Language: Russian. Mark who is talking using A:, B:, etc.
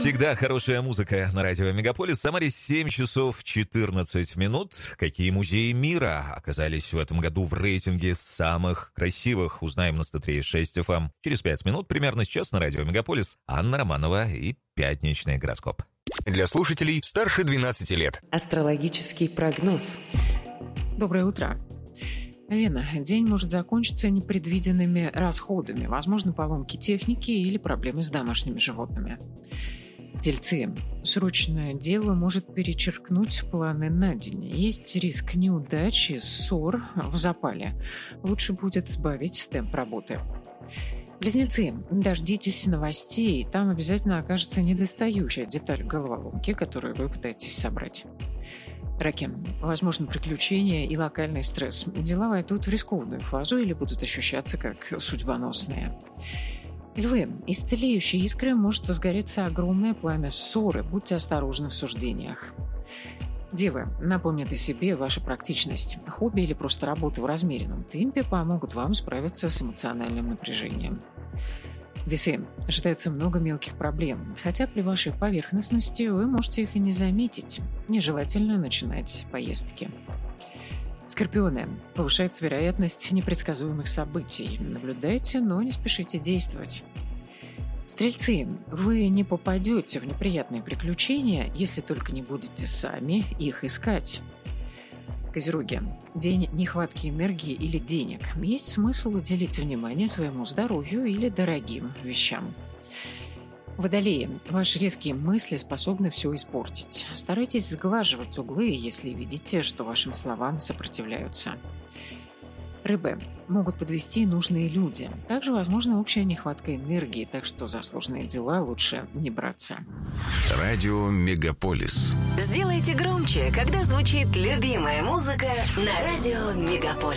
A: Всегда хорошая музыка на радио Мегаполис. В Самаре 7 часов 14 минут. Какие музеи мира оказались в этом году в рейтинге самых красивых? Узнаем на 103.6 FM. Через 5 минут, примерно сейчас на радио Мегаполис, Анна Романова и пятничный гороскоп.
B: Для слушателей старше 12 лет.
C: Астрологический прогноз.
D: Доброе утро. Вена. День может закончиться непредвиденными расходами, возможно, поломки техники или проблемы с домашними животными. Тельцы. Срочное дело может перечеркнуть планы на день. Есть риск неудачи, ссор в запале. Лучше будет сбавить темп работы. Близнецы. Дождитесь новостей. Там обязательно окажется недостающая деталь головоломки, которую вы пытаетесь собрать. Раки. Возможно, приключения и локальный стресс. Дела войдут в рискованную фазу или будут ощущаться как судьбоносные. Львы. Из тлеющей искры может возгореться огромное пламя ссоры. Будьте осторожны в суждениях. Девы. Напомнят о себе ваша практичность. Хобби или просто работа в размеренном темпе помогут вам справиться с эмоциональным напряжением. Весы. Ожидается много мелких проблем, хотя при вашей поверхностности вы можете их и не заметить. Нежелательно начинать поездки. Скорпионы. Повышается вероятность непредсказуемых событий. Наблюдайте, но не спешите действовать. Стрельцы. Вы не попадете в неприятные приключения, если только не будете сами их искать. Козероги. День нехватки энергии или денег. Есть смысл уделить внимание своему здоровью или дорогим вещам. Водолеи. Ваши резкие мысли способны все испортить. Старайтесь сглаживать углы, если видите, что вашим словам сопротивляются. Рыбы. Могут подвести нужные люди. Также возможна общая нехватка энергии, так что за сложные дела лучше не браться.
B: Радио Мегаполис.
C: Сделайте громче, когда звучит любимая музыка на радио Мегаполис.